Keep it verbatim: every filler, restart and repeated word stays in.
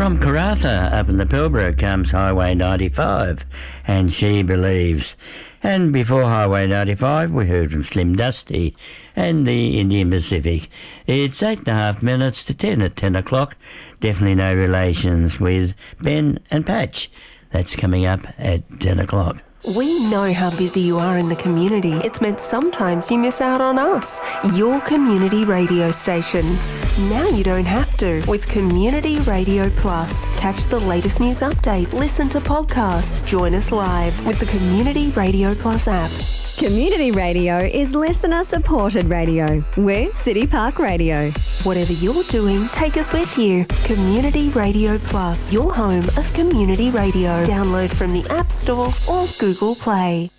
From Karratha up in the Pilbara comes Highway ninety-five and She Believes. And before Highway ninety-five we heard from Slim Dusty and the Indian Pacific. It's eight and a half minutes to ten at ten o'clock. Definitely No Relations with Ben and Patch. That's coming up at ten o'clock. We know how busy you are in the community. It's meant sometimes you miss out on us, your community radio station. Now you don't have to with Community Radio Plus. Catch the latest news updates, listen to podcasts, join us live with the Community Radio Plus app. Community radio is listener-supported radio. We're City Park Radio. Whatever you're doing, take us with you. Community Radio Plus, your home of community radio. Download from the App Store or Google Play.